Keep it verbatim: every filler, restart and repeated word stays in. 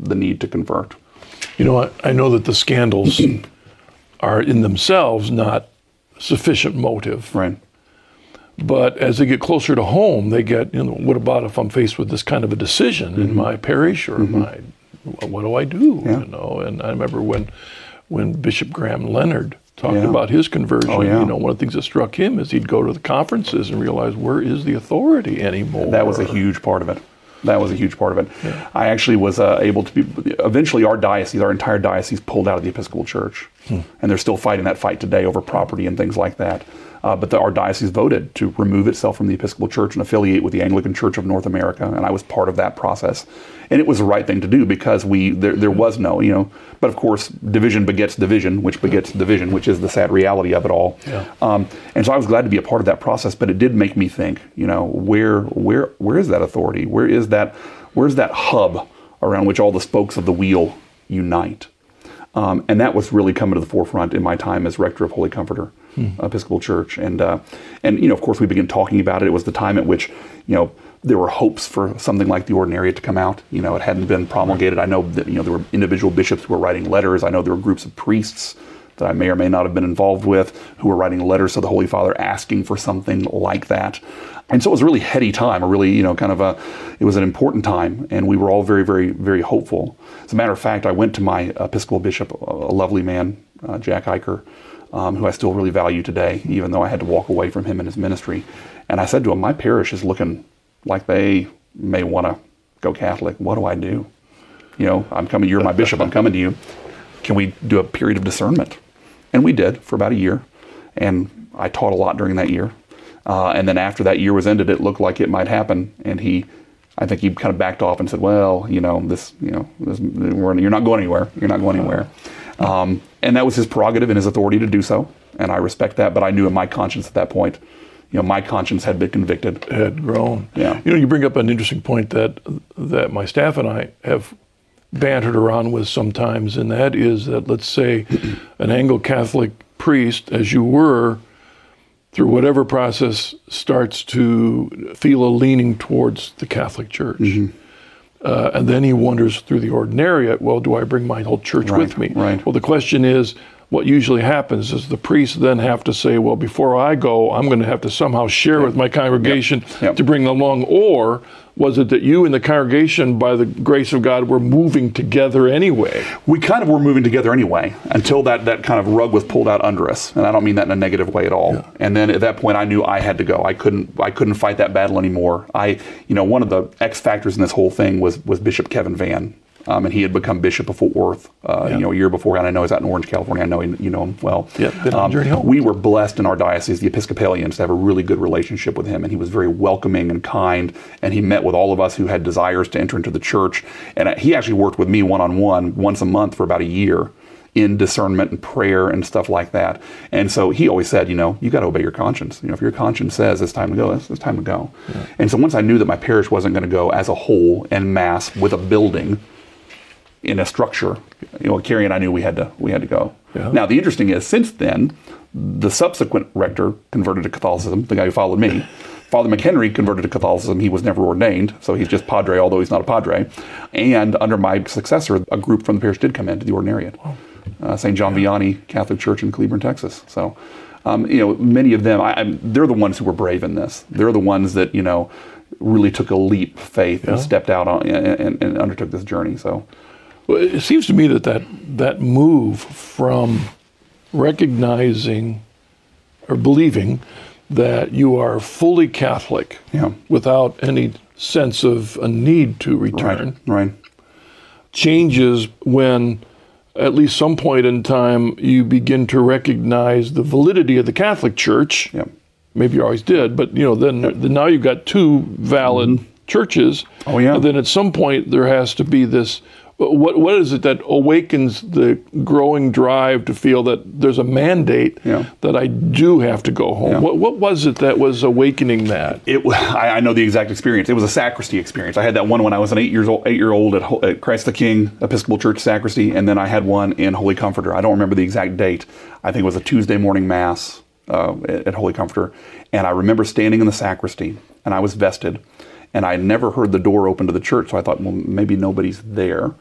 the need to convert. You know, I, I know that the scandals are in themselves not sufficient motive. Right. But as they get closer to home, they get, you know, what about if I'm faced with this kind of a decision mm-hmm. in my parish or mm-hmm. my, what do I do? Yeah. You know, and I remember when when Bishop Graham Leonard talked yeah. about his conversion, oh, yeah. you know, one of the things that struck him is he'd go to the conferences and realize, where is the authority anymore? That was a huge part of it. That was a huge part of it. Yeah. I actually was uh, able to be, eventually our diocese, our entire diocese pulled out of the Episcopal Church. Hmm. And they're still fighting that fight today over property and things like that. Uh, but the, our diocese voted to remove itself from the Episcopal Church and affiliate with the Anglican Church of North America, and I was part of that process. And it was the right thing to do because we there, there was no, you know, but of course, division begets division, which begets division, which is the sad reality of it all. Yeah. Um, and so I was glad to be a part of that process, but it did make me think, you know, where where where is that authority? Where is that, where's that hub around which all the spokes of the wheel unite? Um, and that was really coming to the forefront in my time as rector of Holy Comforter hmm. Episcopal Church. And, uh, and you know, of course, we began talking about it. It was the time at which, you know, there were hopes for something like the Ordinariate to come out. You know, it hadn't been promulgated. I know that, you know, there were individual bishops who were writing letters. I know there were groups of priests that I may or may not have been involved with who were writing letters to the Holy Father asking for something like that. And so it was a really heady time, a really, you know, kind of a, it was an important time, and we were all very, very, very hopeful. As a matter of fact, I went to my Episcopal bishop, a, a lovely man, uh, Jack Eicher, um, who I still really value today, even though I had to walk away from him in his ministry. And I said to him, my parish is looking like they may want to go Catholic. What do I do? You know, I'm coming, you're my bishop, I'm coming to you. Can we do a period of discernment? And we did for about a year. And I taught a lot during that year. Uh, and then after that year was ended, it looked like it might happen. And he, I think he kind of backed off and said, well, you know, this, you know, this, we're, you're not going anywhere. You're not going anywhere. Um, and that was his prerogative and his authority to do so. And I respect that. But I knew in my conscience at that point, you know, my conscience had been convicted. Had grown. Yeah. You know, you bring up an interesting point that that my staff and I have bantered around with sometimes, and that is that, let's say, an Anglo-Catholic priest, as you were, through whatever process, starts to feel a leaning towards the Catholic Church. Mm-hmm. Uh, and then he wonders through the ordinariate, well, do I bring my whole church right, with me? Right. Well, the question is, what usually happens is the priests then have to say, well, before I go, I'm going to have to somehow share yep. with my congregation yep. Yep. to bring them along. Or was it that you and the congregation, by the grace of God, were moving together anyway? We kind of were moving together anyway until that, that kind of rug was pulled out under us. And I don't mean that in a negative way at all. Yeah. And then at that point, I knew I had to go. I couldn't I couldn't fight that battle anymore. I, you know, one of the X factors in this whole thing was, was Bishop Kevin Vann. Um, and he had become Bishop of Fort Worth, uh, yeah. you know, a year before. And I know he's out in Orange, California. I know he, you know him well. Yeah, been on um, journey home. We were blessed in our diocese, the Episcopalians, to have a really good relationship with him. And he was very welcoming and kind. And he met with all of us who had desires to enter into the church. And he actually worked with me one-on-one once a month for about a year in discernment and prayer and stuff like that. And so he always said, you know, you got to obey your conscience. You know, if your conscience says it's time to go, it's, it's time to go. Yeah. And so once I knew that my parish wasn't going to go as a whole en masse with a building in a structure, you know, Carrie and I knew we had to we had to go. Yeah. Now the interesting is, since then, the subsequent rector converted to Catholicism. The guy who followed me, Father McHenry, converted to Catholicism. He was never ordained, so he's just padre, although he's not a padre. And under my successor, a group from the parish did come into the ordinariate, wow. uh, Saint John yeah. Vianney Catholic Church in Cleburne, Texas. So, um, you know, many of them, I, I'm, they're the ones who were brave in this. They're the ones that, you know, really took a leap of faith yeah. and stepped out on and, and, and undertook this journey. So. Well, it seems to me that, that that move from recognizing or believing that you are fully Catholic yeah. without any sense of a need to return right, right. changes when, at least some point in time, you begin to recognize the validity of the Catholic Church. Yeah. Maybe you always did, but you know, then, yep. then now you've got two valid mm-hmm. churches. Oh yeah. And then at some point there has to be this. What what is it that awakens the growing drive to feel that there's a mandate yeah. that I do have to go home? Yeah. What what was it that was awakening that? It I, I know the exact experience. It was a sacristy experience. I had that one when I was an eight years old, eight year old at, at Christ the King Episcopal Church sacristy, and then I had one in Holy Comforter. I don't remember the exact date. I think it was a Tuesday morning mass uh, at, at Holy Comforter, and I remember standing in the sacristy, and I was vested. And I never heard the door open to the church, so I thought, well, maybe nobody's there.